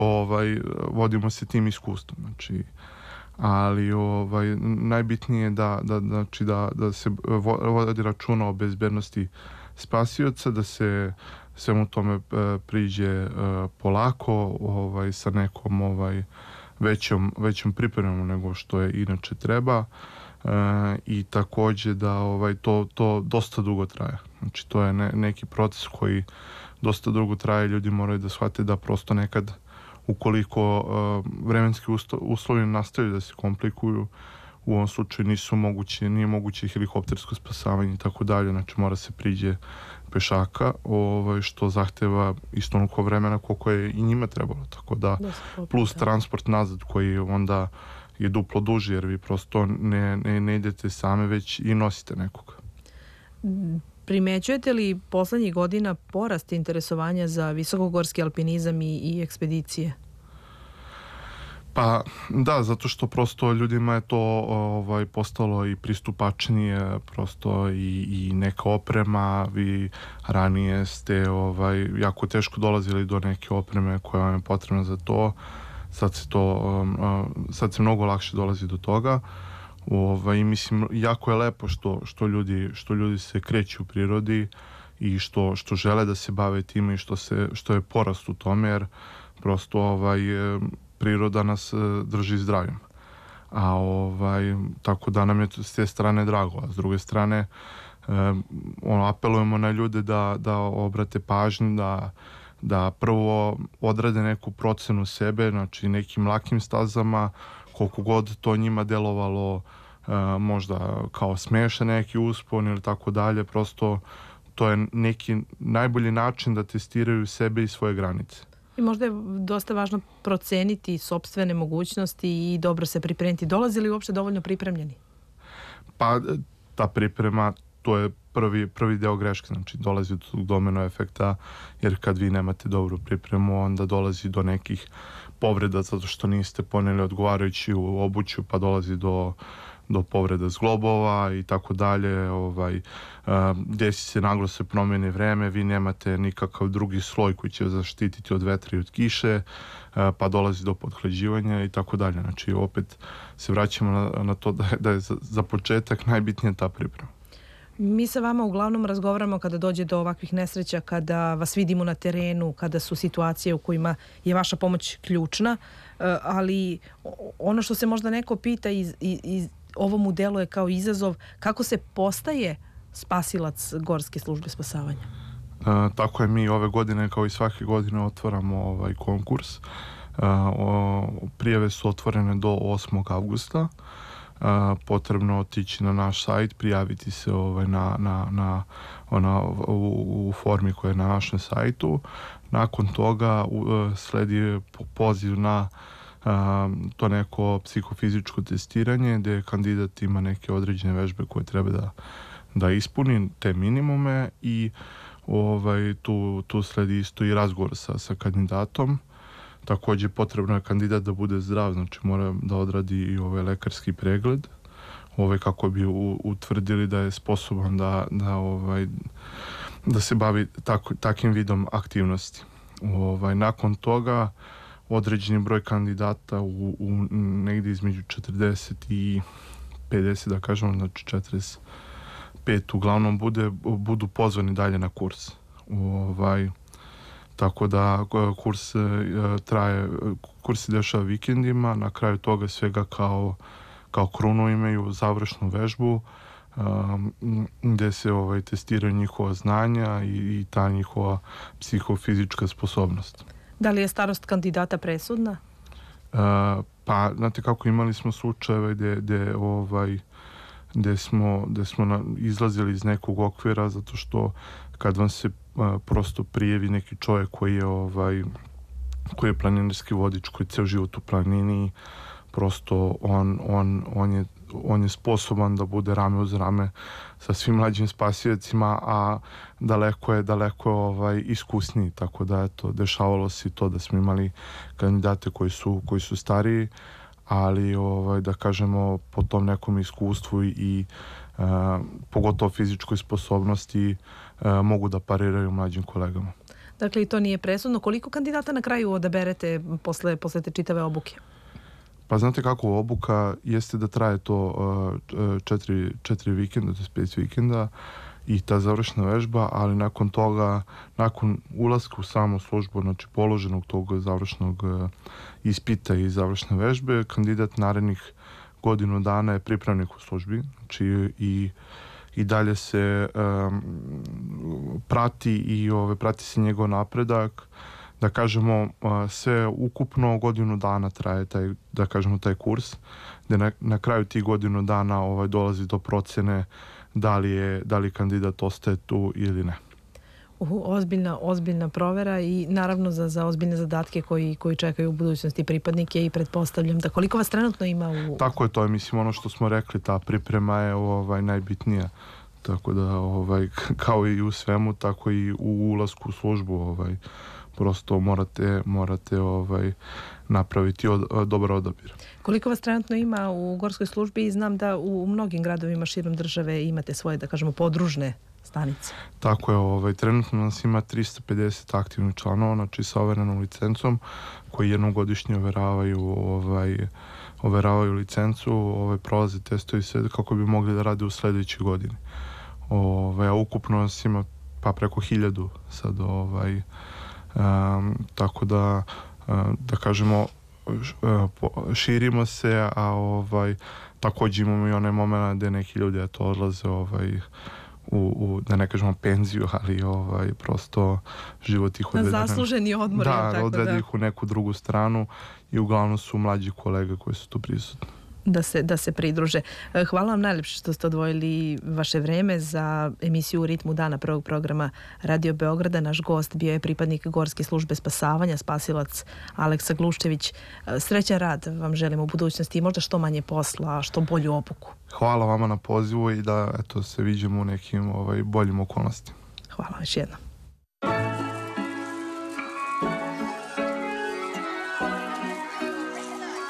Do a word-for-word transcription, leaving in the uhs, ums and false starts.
ovaj, vodimo se tim iskustvom. Znači, ali ovaj, najbitnije je da, da, znači, da, da se vodi računa o bezbednosti spasioca, da se svemu tome priđe polako, ovaj, sa nekom ovaj, većom, većom pripremom nego što je inače treba. E, i takođe da ovaj, to, to dosta dugo traje. Znači, to je ne, neki proces koji dosta dugo traje. Ljudi moraju da shvate da prosto nekad, ukoliko uh, vremenski uslovi nastavljaju da se komplikuju, u ovom slučaju nisu moguće, nije moguće helikoptersko spasavanje i tako dalje, znači mora se priđe pešaka, ovaj, što zahteva isto onoliko vremena koliko je i njima trebalo, tako da plus transport nazad koji onda je duplo duži, jer vi prosto ne, ne, ne idete same, već i nosite nekoga. Primećujete li poslednjih godina porast interesovanja za visokogorski alpinizam i, i ekspedicije? Pa da, zato što prosto ljudima je to ovaj, postalo i pristupačnije, prosto i, i neka oprema. Vi ranije ste ovaj, jako teško dolazili do neke opreme koja vam je potrebna za to. Sad se to um, sad se mnogo lakše dolazi do toga. Ovaj, mislim, jako je lepo što, što, ljudi, što ljudi se kreću u prirodi i što, što žele da se bave time i što, se, što je porast u tome, jer prosto ovaj, priroda nas drži zdravim. A ovaj, tako da nam je s te strane drago. A s druge strane, eh, ono, apelujemo na ljude da, da obrate pažnju, da, da prvo odrade neku procenu sebe, znači nekim lakim stazama, koliko god to njima delovalo uh, možda kao smešan neki uspon ili tako dalje, prosto to je neki najbolji način da testiraju sebe i svoje granice. I možda je dosta važno proceniti sopstvene mogućnosti i dobro se pripremiti. Dolazi li uopšte dovoljno pripremljeni? Pa ta priprema, to je prvi, prvi deo greške, znači dolazi do domino efekta, jer kad vi nemate dobru pripremu, onda dolazi do nekih povreda zato što niste poneli odgovarajući u obuću, pa dolazi do, do povreda zglobova i tako dalje. Ovaj, desi se naglo se promeni vreme, vi nemate nikakav drugi sloj koji će zaštititi od vetra i od kiše, pa dolazi do podhlađivanja i tako dalje. Znači opet se vraćamo na, na to da, da je za, za početak najbitnija ta priprema. Mi sa vama uglavnom razgovaramo kada dođe do ovakvih nesreća, kada vas vidimo na terenu, kada su situacije u kojima je vaša pomoć ključna, ali ono što se možda neko pita i, i, i ovo mu deluje kao izazov, kako se postaje spasilac Gorske službe spasavanja? E, tako je, mi ove godine kao i svake godine otvaramo ovaj konkurs. E, o, prijave su otvorene do osmog avgusta. Uh, potrebno otići na naš sajt, prijaviti se ovaj, na, na, na, ona, u, u formi koja je na našem sajtu. Nakon toga uh, sledi poziv na uh, to neko psihofizičko testiranje gde kandidat ima neke određene vežbe koje treba da, da ispuni, te minimume, i ovaj, tu, tu sledi isto i razgovor sa, sa kandidatom. Takođe potrebno je kandidat da bude zdrav, znači mora da odradi i ovaj lekarski pregled, ovaj, kako bi u, utvrdili da je sposoban da, da, ovaj, da se bavi tako, takim vidom aktivnosti. Ovaj, nakon toga određeni broj kandidata u, u negdje između četrdeset i pedeset, da kažemo, znači četrdeset pet uglavnom bude, budu pozvani dalje na kurs. Ovaj, tako da kurs traje, kurs se dešava vikendima, na kraju toga svega kao, kao krunu imaju završnu vežbu um, gde se ovaj, testiraju njihova znanja i, i ta njihova psihofizička sposobnost. Da li je starost kandidata presudna? Uh, pa, znate kako, imali smo slučajeve gde, gde ovaj, gde smo, gde smo na, izlazili iz nekog okvira, zato što kad vam se a, prosto prijavi neki čovjek koji je ovaj, koji je planinarski vodič, koji je ceo život u planini, prosto on, on, on, je, on je sposoban da bude rame uz rame sa svim mlađim spasiocima, a daleko je, daleko je ovaj, iskusniji, tako da eto, dešavalo se to da smo imali kandidate koji su, koji su stariji, ali ovaj, da kažemo po tom nekom iskustvu i uh, pogotovo fizičkoj sposobnosti uh, mogu da pariraju mlađim kolegama. Dakle, i to nije presudno. Koliko kandidata na kraju odaberete posle, posle te čitave obuke? Pa znate kako, obuka jeste da traje to uh, četiri, četiri vikenda, to je pet vikenda i ta završna vežba, ali nakon toga, nakon ulaska u samu službu, znači položenog tog završnog uh, ispita i završne vežbe, kandidat narednih godinu dana je pripravnik u službi, znači i i dalje se um, prati i ove, prati se njegov napredak, da kažemo uh, sve ukupno godinu dana traje taj, da kažemo, taj kurs, gde na, na kraju tih godinu dana ovaj, dolazi do procene da li je, da li kandidat ostaje tu ili ne. Uh, ozbiljna, ozbiljna provera i naravno za, za ozbiljne zadatke koji, koji čekaju u budućnosti pripadnike i pretpostavljam da koliko vas trenutno ima u... Tako je to, mislim, ono što smo rekli, ta priprema je ovaj, najbitnija. Tako da, ovaj, kao i u svemu, tako i u ulasku u službu, ovaj, prosto morate, morate ovaj, napraviti od, dobar odabir. Koliko vas trenutno ima u gorskoj službi i znam da u, u mnogim gradovima širom države imate svoje, da kažemo, podružne stanice. Tako je, ovaj, trenutno nas ima trista pedeset aktivnih članova, znači sa overenom licencom, koji jednom godišnje overavaju, ovaj, overavaju licencu, ovaj, prolaze testovi sve kako bi mogli da rade u sledećoj godini. Ovaj, a ukupno nas ima pa preko hiljadu sad, ovaj, um, tako da, um, da kažemo, širimo se, a ovaj, takođe imamo i onaj moment gde neki ljudi eto odlaze ovaj, u, u, da ne kažemo penziju, ali ovaj, prosto život ih odvede. Na zasluženi odmor. Da, tako odvede da. ih u neku drugu stranu i uglavnom su mlađi kolege koji su tu prisutni. Da se, da se pridruže. Hvala vam najlepše što ste odvojili vaše vreme za emisiju U ritmu dana prvog programa Radio Beograda. Naš gost bio je pripadnik Gorske službe spasavanja, spasilac Aleksa Gluščević. Srećan rad vam želim u budućnosti i možda što manje posla, što bolju obuku. Hvala vama na pozivu i da eto, se viđemo u nekim ovaj, boljim okolnostima. Hvala još jednom.